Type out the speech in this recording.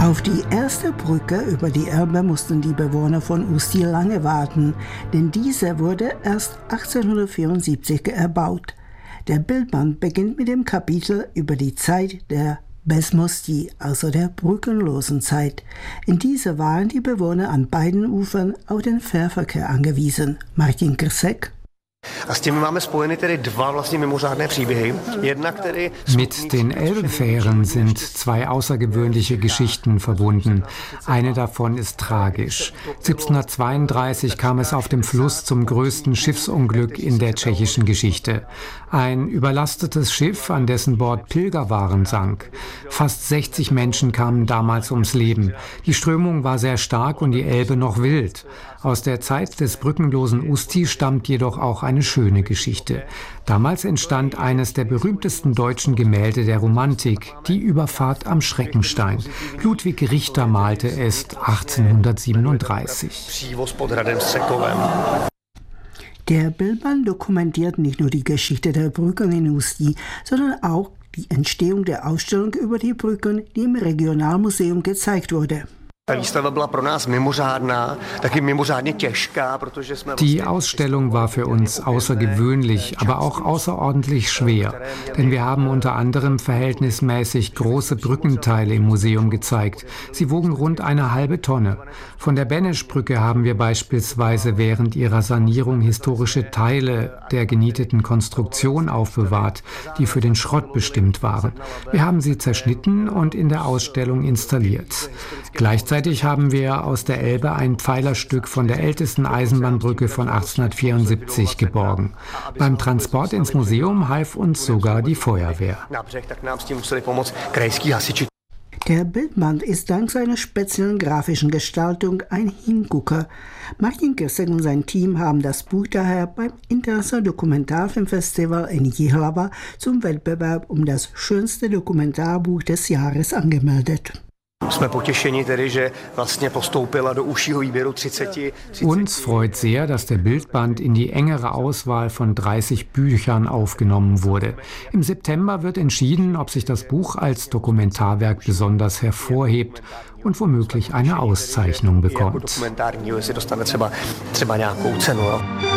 Auf die erste Brücke über die Elbe mussten die Bewohner von Ústí lange warten, denn diese wurde erst 1874 erbaut. Der Bildband beginnt mit dem Kapitel über die Zeit der Bez mostí, also der brückenlosen Zeit. In dieser waren die Bewohner an beiden Ufern auf den Fährverkehr angewiesen. Martin Krsek. Mit den Elbefähren sind zwei außergewöhnliche Geschichten verbunden. Eine davon ist tragisch. 1732 kam es auf dem Fluss zum größten Schiffsunglück in der tschechischen Geschichte. Ein überlastetes Schiff, an dessen Bord Pilgerwaren sank. Fast 60 Menschen kamen damals ums Leben. Die Strömung war sehr stark und die Elbe noch wild. Aus der Zeit des brückenlosen Ústí stammt jedoch auch eine schöne Geschichte. Damals entstand eines der berühmtesten deutschen Gemälde der Romantik, die Überfahrt am Schreckenstein. Ludwig Richter malte es 1837. Der Bildband dokumentiert nicht nur die Geschichte der Brücken in Ústí, sondern auch die Entstehung der Ausstellung über die Brücken, die im Regionalmuseum gezeigt wurde. Die Ausstellung war für uns außergewöhnlich, aber auch außerordentlich schwer, denn wir haben unter anderem verhältnismäßig große Brückenteile im Museum gezeigt. Sie wogen rund 1,5 Tonne. Von der Benesch-Brücke haben wir beispielsweise während ihrer Sanierung historische Teile der genieteten Konstruktion aufbewahrt, die für den Schrott bestimmt waren. Wir haben sie zerschnitten und in der Ausstellung installiert. Gleichzeitig haben wir aus der Elbe ein Pfeilerstück von der ältesten Eisenbahnbrücke von 1874 geborgen. Beim Transport ins Museum half uns sogar die Feuerwehr. Der Bildband ist dank seiner speziellen grafischen Gestaltung ein Hingucker. Martin Krsek und sein Team haben das Buch daher beim Internationalen Dokumentarfilmfestival in Jihlava zum Wettbewerb um das schönste Dokumentarbuch des Jahres angemeldet. Uns freut sehr, dass der Bildband in die engere Auswahl von 30 Büchern aufgenommen wurde. Im September wird entschieden, ob sich das Buch als Dokumentarwerk besonders hervorhebt und womöglich eine Auszeichnung bekommt.